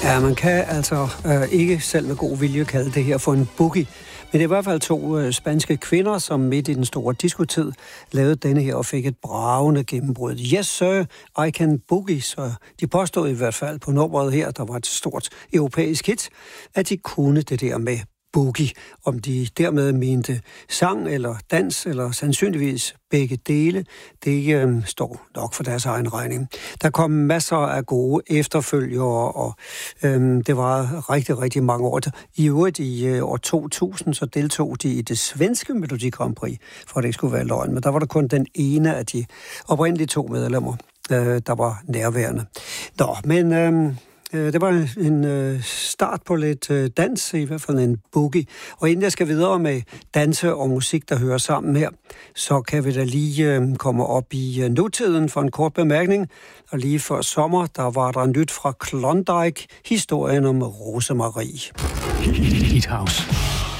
Ja, man kan altså ikke selv med god vilje kalde det her for en boogie. Men det er i hvert fald to spanske kvinder, som midt i den store diskotid lavede denne her og fik et bragende gennembrud. Yes, sir, I can boogie. Så de påstod i hvert fald på nummeret her, der var et stort europæisk hit, at de kunne det der med boogie. Om de dermed mente sang eller dans, eller sandsynligvis begge dele, det står nok for deres egen regning. Der kom masser af gode efterfølgere, og det var rigtig, rigtig mange år. I øvrigt i år 2000, så deltog de i det svenske Melodi Grand Prix, for det ikke skulle være løgn. Men der var der kun den ene af de oprindelige to medlemmer, der var nærværende. Nå, men det var en start på lidt dans, i hvert fald en boogie. Og inden jeg skal videre med danse og musik, der hører sammen her, så kan vi da lige komme op i nutiden for en kort bemærkning. Og lige før sommer, der var der nyt fra Klondike, historien om Rosemarie. Hit House.